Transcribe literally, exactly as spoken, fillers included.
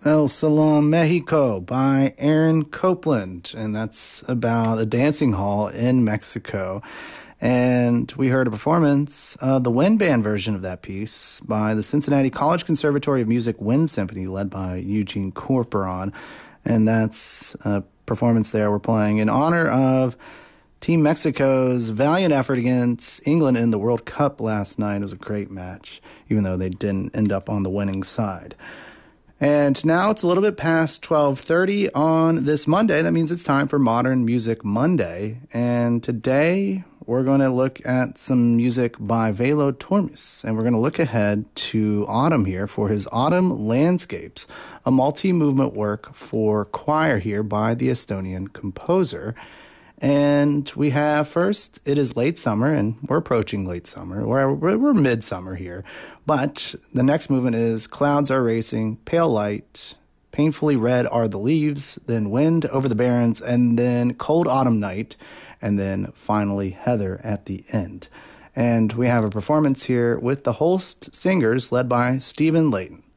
El Salon Mexico by Aaron Copland, and that's about a dancing hall in Mexico. And we heard a performance of the wind band version of that piece by the Cincinnati College Conservatory of Music Wind Symphony, led by Eugene Corporon. And that's a performance there we're playing in honor of Team Mexico's valiant effort against England in the World Cup last night. It was a great match, even though they didn't end up on the winning side. And now it's a little bit past twelve thirty on this Monday. That means it's time for Modern Music Monday. And today we're going to look at some music by Velo Tormis. And we're going to look ahead to autumn here for his Autumn Landscapes, a multi-movement work for choir here by the Estonian composer. And we have first, it is late summer, and we're approaching late summer. We're, we're, we're midsummer here. But the next movement is Clouds Are Racing, Pale Light, Painfully Red Are the Leaves, then Wind Over the Barrens, and then Cold Autumn Night, and then finally Heather at the end. And we have a performance here with the Holst Singers led by Stephen Layton.